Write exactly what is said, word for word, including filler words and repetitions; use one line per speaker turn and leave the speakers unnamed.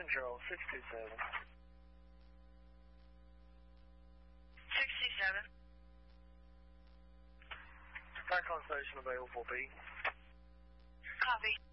Control, six two seven.
six two seven.
Back on station available, B.
Copy.